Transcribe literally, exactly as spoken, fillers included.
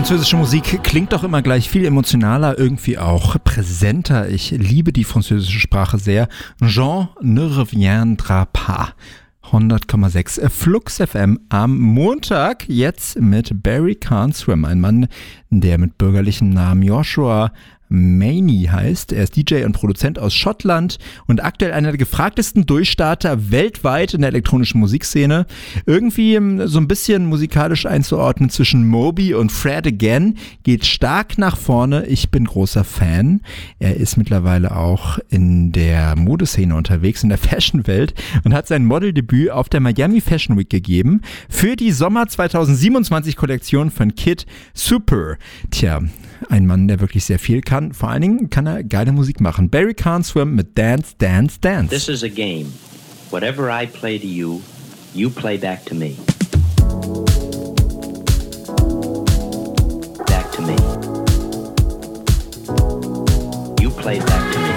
Französische Musik klingt doch immer gleich viel emotionaler, irgendwie auch präsenter. Ich liebe die französische Sprache sehr. Jean ne reviendra pas. hundert Komma sechs Flux F M am Montag, jetzt mit Barry Can't Swim, ein Mann, der mit bürgerlichem Namen Joshua Maney heißt. Er ist D J und Produzent aus Schottland und aktuell einer der gefragtesten Durchstarter weltweit in der elektronischen Musikszene. Irgendwie so ein bisschen musikalisch einzuordnen zwischen Moby und Fred Again, geht stark nach vorne. Ich bin großer Fan. Er ist mittlerweile auch in der Modeszene unterwegs, in der Fashion-Welt und hat sein Modeldebüt auf der Miami Fashion Week gegeben für die Sommer zweitausendsiebenundzwanzig Kollektion von Kid Super. Tja, ein Mann, der wirklich sehr viel kann. Vor allen Dingen kann er geile Musik machen. Barry Can't Swim mit Dance, Dance, Dance. This is a game. Whatever I play to you, you play back to me. Back to me. You play back to me.